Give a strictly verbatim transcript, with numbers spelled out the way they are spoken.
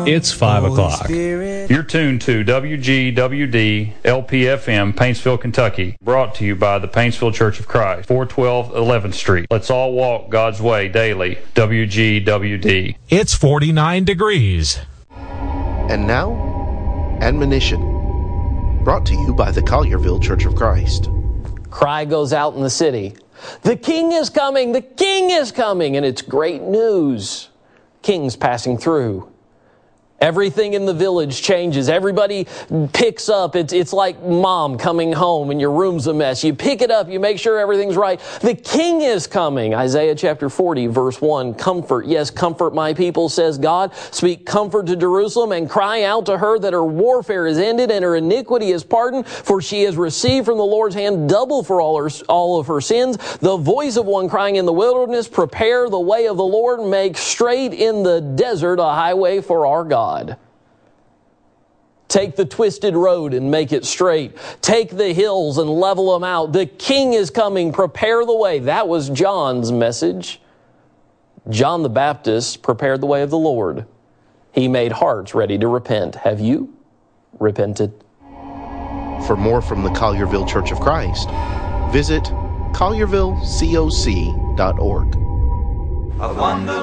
It's five o'clock. You're tuned to W G W D L P F M, Paintsville, Kentucky. Brought to you by the Paintsville Church of Christ, four twelve eleventh Street. Let's all walk God's way daily. W G W D. It's forty-nine degrees. And now, admonition. Brought to you by the Collierville Church of Christ. Cry goes out in the city. The king is coming! The king is coming! And it's great news. King's passing through. Everything in the village changes. Everybody picks up. It's, it's like mom coming home and your room's a mess. You pick it up. You make sure everything's right. The king is coming. Isaiah chapter forty, verse one. Comfort, yes, comfort my people, says God. Speak comfort to Jerusalem and cry out to her that her warfare is ended and her iniquity is pardoned, for she has received from the Lord's hand double for all her, all of her sins. The voice of one crying in the wilderness, prepare the way of the Lord, make straight in the desert a highway for our God. Take the twisted road and make it straight. Take the hills and level them out. The king is coming. Prepare the way. That was John's message. John the Baptist prepared the way of the Lord. He made hearts ready to repent. Have you repented? For more from the Collierville Church of Christ, visit collierville coc dot org. I wonder